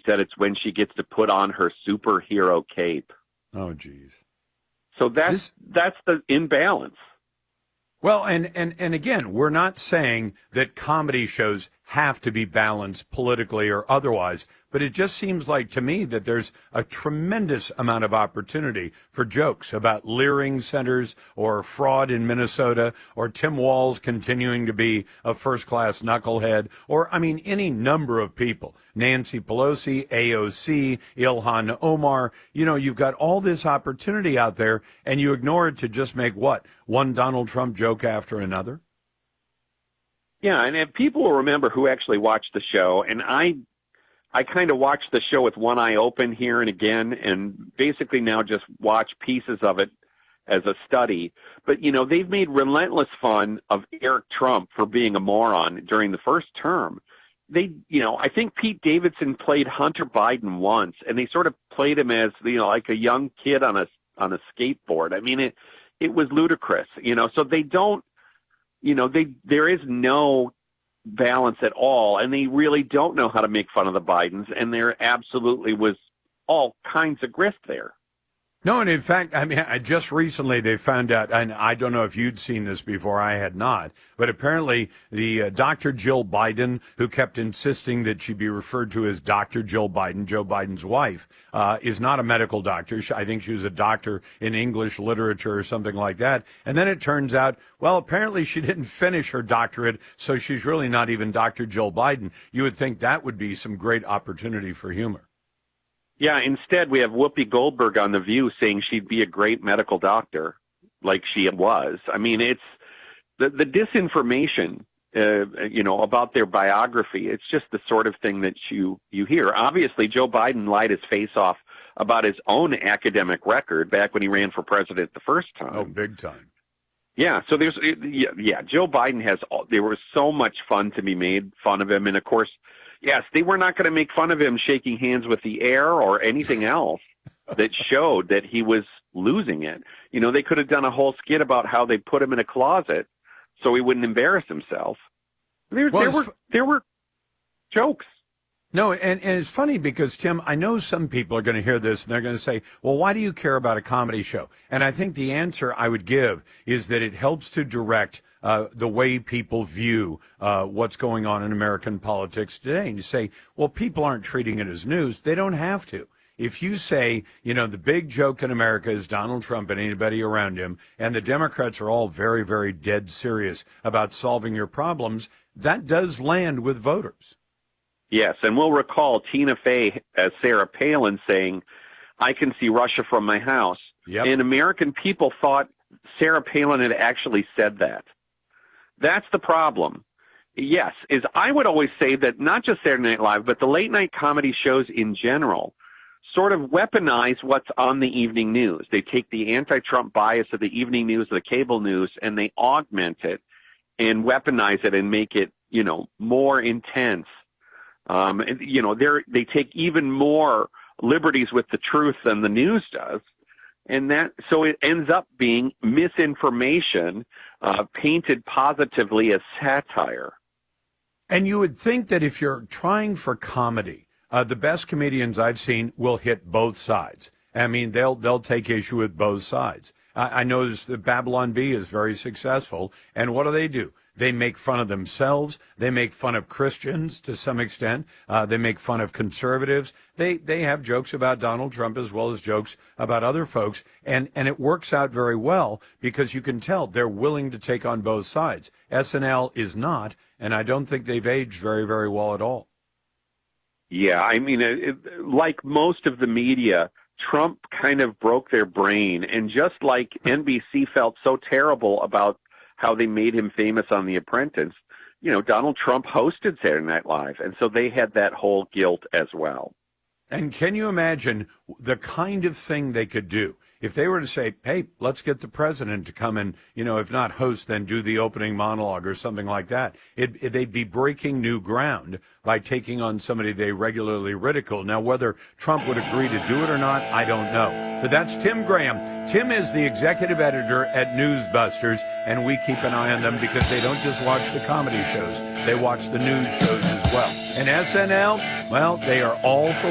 said it's when she gets to put on her superhero cape. Oh, geez. So that's the imbalance. Well, and again, we're not saying that comedy shows have to be balanced politically or otherwise, but it just seems like to me that there's a tremendous amount of opportunity for jokes about leering centers or fraud in Minnesota or Tim Walz continuing to be a first-class knucklehead or, I mean, any number of people. Nancy Pelosi, AOC, Ilhan Omar. You know, you've got all this opportunity out there, and you ignore it to just make what? One Donald Trump joke after another? Yeah, and if people will remember who actually watched the show, and I kind of watched the show with one eye open here and again, and basically now just watch pieces of it as a study. But, you know, they've made relentless fun of Eric Trump for being a moron during the first term. I think Pete Davidson played Hunter Biden once, and they sort of played him as, like a young kid on a skateboard. I mean, it was ludicrous, so they don't, there is no balance at all, and they really don't know how to make fun of the Bidens, and there absolutely was all kinds of grist there. No, and in fact, I mean, just recently they found out, and I don't know if you'd seen this before, I had not, but apparently the Dr. Jill Biden, who kept insisting that she be referred to as Dr. Jill Biden, Joe Biden's wife, is not a medical doctor. I think she was a doctor in English literature or something like that. And then it turns out, well, apparently she didn't finish her doctorate, so she's really not even Dr. Jill Biden. You would think that would be some great opportunity for humor. Yeah, instead we have Whoopi Goldberg on The View saying she'd be a great medical doctor, like she was. I mean, it's the disinformation, about their biography. It's just the sort of thing that you hear. Obviously, Joe Biden lied his face off about his own academic record back when he ran for president the first time. Oh, big time. Yeah, so Joe Biden there was so much fun to be made fun of him, and of course, yes, they were not going to make fun of him shaking hands with the air or anything else that showed that he was losing it. They could have done a whole skit about how they put him in a closet so he wouldn't embarrass himself. There were jokes. No, and it's funny because, Tim, I know some people are going to hear this and they're going to say, well, why do you care about a comedy show? And I think the answer I would give is that it helps to direct the way people view what's going on in American politics today. And you say, well, people aren't treating it as news. They don't have to. If you say, the big joke in America is Donald Trump and anybody around him, and the Democrats are all very, very dead serious about solving your problems, that does land with voters. Yes, and we'll recall Tina Fey as Sarah Palin saying, I can see Russia from my house. Yep. And American people thought Sarah Palin had actually said that. That's the problem. Yes, I would always say that not just Saturday Night Live, but the late night comedy shows in general sort of weaponize what's on the evening news. They take the anti-Trump bias of the evening news, of the cable news, and they augment it and weaponize it and make it, more intense. They take even more liberties with the truth than the news does. And so it ends up being misinformation painted positively as satire. And you would think that if you're trying for comedy, the best comedians I've seen will hit both sides. I mean, they'll take issue with both sides. I noticed that Babylon Bee is very successful. And what do? They make fun of themselves. They make fun of Christians to some extent. They make fun of conservatives. They have jokes about Donald Trump as well as jokes about other folks. And it works out very well because you can tell they're willing to take on both sides. SNL is not, and I don't think they've aged very, very well at all. Yeah, I mean, like most of the media, Trump kind of broke their brain. And just like NBC felt so terrible about how they made him famous on The Apprentice, Donald Trump hosted Saturday Night Live. And so they had that whole guilt as well. And can you imagine the kind of thing they could do if they were to say, hey, let's get the president to come and, if not host, then do the opening monologue or something like that. They'd be breaking new ground by taking on somebody they regularly ridicule. Now, whether Trump would agree to do it or not, I don't know. But that's Tim Graham. Tim is the executive editor at Newsbusters, and we keep an eye on them because they don't just watch the comedy shows. They watch the news shows as well. And SNL, well, they are all for